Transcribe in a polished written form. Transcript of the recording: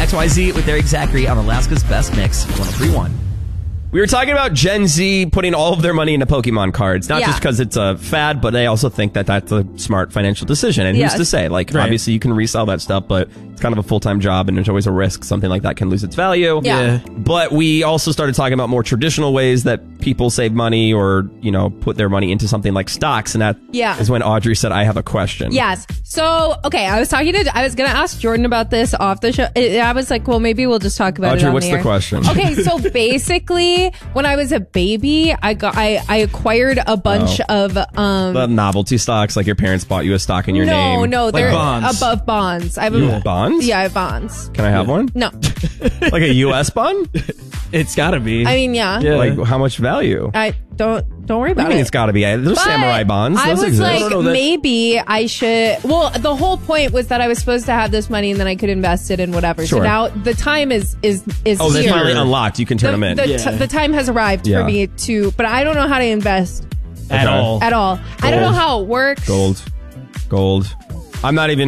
XYZ with Eric Zachary on Alaska's Best Mix 103.1. We were talking about Gen Z putting all of their money into Pokemon cards, not just because it's a fad, but they also think that that's a smart financial decision. And who's to say? Like, obviously, you can resell that stuff, but it's kind of a full-time job, and there's always a risk something like that can lose its value. Yeah. But we also started talking about more traditional ways that people save money or, you know, put their money into something like stocks. And that is when Audrey said, I have a question. Yes. So, okay, I was going to ask Jordan about this off the show. I was like, well, maybe we'll just talk about Audrey, it on what's the the air. question? Okay, so basically, when I was a baby, I acquired a bunch of the novelty stocks, like your parents bought you a stock in your name. No, Like they're bonds. above bonds. I have You have bonds? Yeah, I have bonds. Can I have one? No. Like a U.S. bond? It's gotta be. I mean, yeah. Like how much value? I don't worry I about mean, it. it's got to be. There's But samurai bonds. I Those was exist. like, maybe I should. Well, the whole point was that I was supposed to have this money and then I could invest it in whatever. Sure. So now the time is oh, they here. finally unlocked. You can turn them in. The time has arrived for me to, but I don't know how to invest At all. at all. I don't know how it works. Gold. I'm not even